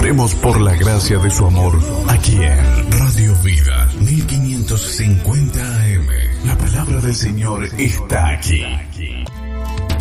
Oremos por la gracia de su amor aquí en Radio Vida 1550 AM. La palabra del Señor está aquí.